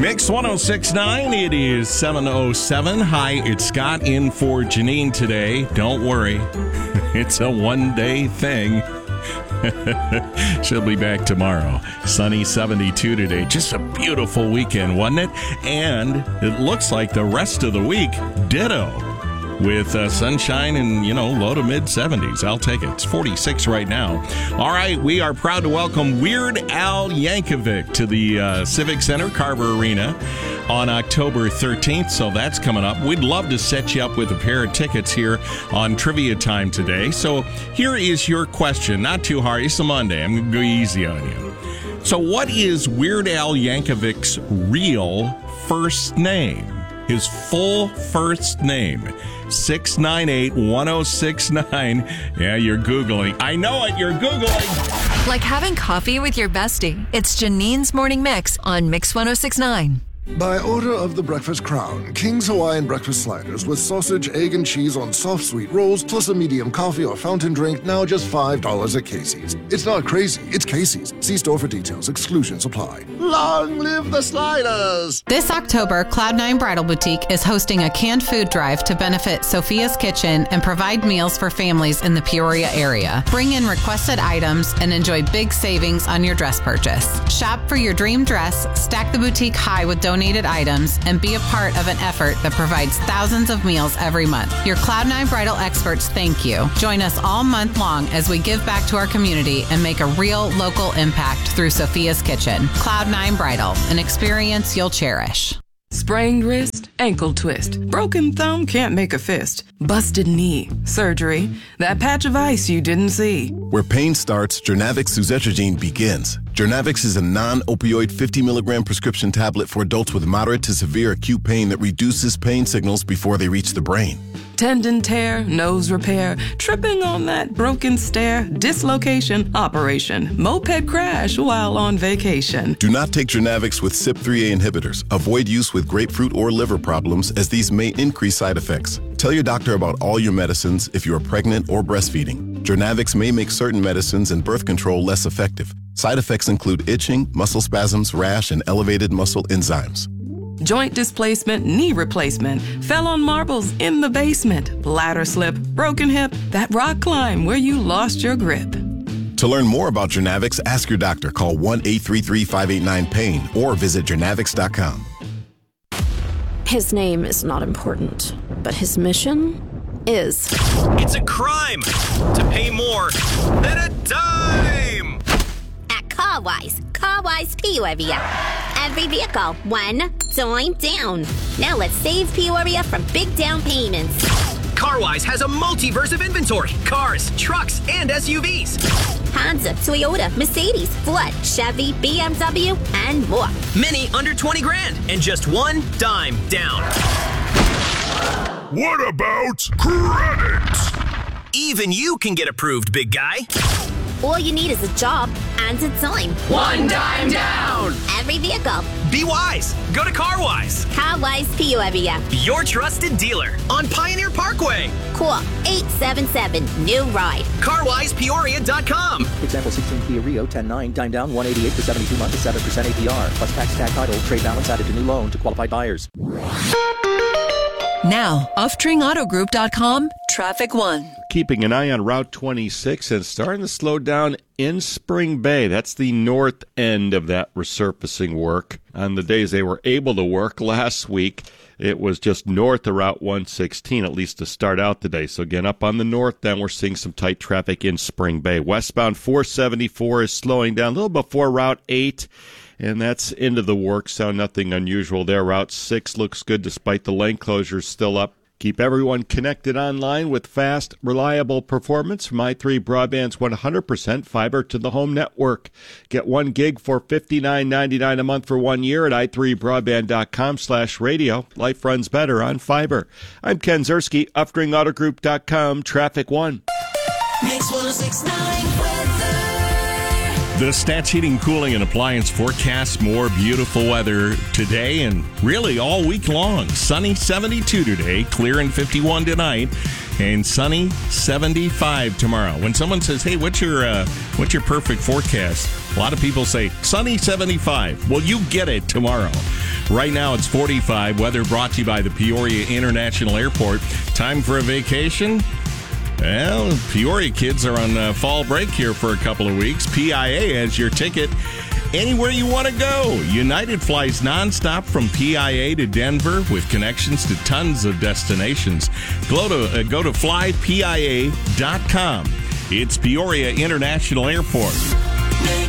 Mix 106.9, it is 7:07. Hi, it's Scott in for Janine today. Don't worry, it's a one-day thing. She'll be back tomorrow. Sunny 72 today. Just a beautiful weekend, wasn't it? And it looks like the rest of the week, ditto. With sunshine and, low to mid-70s. I'll take it. It's 46 right now. All right, we are proud to welcome Weird Al Yankovic to the Civic Center, Carver Arena, on October 13th. So that's coming up. We'd love to set you up with a pair of tickets here on Trivia Time today. So here is your question. Not too hard. It's a Monday. I'm going to go easy on you. So what is Weird Al Yankovic's real first name? His full first name. 698-1069. Yeah, you're Googling. I know it. You're Googling. Like having coffee with your bestie. It's Janine's Morning Mix on Mix 106.9. By order of the Breakfast Crown, King's Hawaiian breakfast sliders with sausage, egg, and cheese on soft sweet rolls, plus a medium coffee or fountain drink, now just $5 at Casey's. It's not crazy, it's Casey's. See store for details. Exclusions apply. Long live the sliders! This October, Cloud9 Bridal Boutique is hosting a canned food drive to benefit Sophia's Kitchen and provide meals for families in the Peoria area. Bring in requested items and enjoy big savings on your dress purchase. Shop for your dream dress, stack the boutique high with donated items, and be a part of an effort that provides thousands of meals every month. Your Cloud9 Bridal experts thank you. Join us all month long as we give back to our community and make a real local impact through Sophia's Kitchen. Cloud9 Bridal, an experience you'll cherish. Sprained wrist, ankle twist, broken thumb, can't make a fist, busted knee, surgery, that patch of ice you didn't see. Where pain starts, Jernavix suzetrigine begins. Jernavix is a non-opioid 50-milligram prescription tablet for adults with moderate to severe acute pain that reduces pain signals before they reach the brain. Tendon tear, nose repair, tripping on that broken stair, dislocation, operation, moped crash while on vacation. Do not take Jernavix with CYP3A inhibitors. Avoid use with grapefruit or liver problems, as these may increase side effects. Tell your doctor about all your medicines if you are pregnant or breastfeeding. Jernavix may make certain medicines and birth control less effective. Side effects include itching, muscle spasms, rash, and elevated muscle enzymes. Joint displacement, knee replacement, fell on marbles in the basement, ladder slip, broken hip, that rock climb where you lost your grip. To learn more about Jernavix, ask your doctor. Call 1-833-589-PAIN or visit Jernavix.com. His name is not important, but his mission is. It's a crime to pay more than a dime. At CarWise Peoria. Every vehicle, one dime down. Now let's save Peoria from big down payments. CarWise has a multiverse of inventory. Cars, trucks, and SUVs. Honda, Toyota, Mercedes, Ford, Chevy, BMW, and more. Many under 20 grand and just one dime down. What about credit? Even you can get approved, big guy. All you need is a job and a dime. One dime down. Every vehicle. Be wise. Go to CarWise. CarWise Peoria. Your trusted dealer on Pioneer Parkway. Call 877-NEW-RIDE. CarWisePeoria.com. Example 16 Kia Rio 10.9, dime down 188 for 72 months at 7% APR. Plus tax tag title, trade balance added to new loan to qualified buyers. Now, UfTringAutoGroup.com, Traffic 1. Keeping an eye on Route 26 and starting to slow down in Spring Bay. That's the north end of that resurfacing work. On the days they were able to work last week, it was just north of Route 116, at least to start out today. So again, up on the north, then we're seeing some tight traffic in Spring Bay. Westbound 474 is slowing down a little before Route 8. And that's into the work, so nothing unusual there. Route 6 looks good despite the lane closures still up. Keep everyone connected online with fast, reliable performance from i3 Broadband's 100% fiber to the home network. Get 1 gig for $59.99 a month for 1 year at i3broadband.com/radio. Life runs better on fiber. I'm Ken Zerski, UfTringAutoGroup.com, Traffic 1. Mix 106.9 weather. The Stats Heating, Cooling, and Appliance forecast more beautiful weather today and really all week long. Sunny 72 today, clear and 51 tonight, and sunny 75 tomorrow. When someone says, "Hey, what's your perfect forecast?" A lot of people say sunny 75. Well, you get it tomorrow. Right now it's 45. Weather brought to you by the Peoria International Airport. Time for a vacation? Well, Peoria kids are on fall break here for a couple of weeks. PIA has your ticket anywhere you want to go. United flies nonstop from PIA to Denver with connections to tons of destinations. Go to flypia.com. It's Peoria International Airport. Mix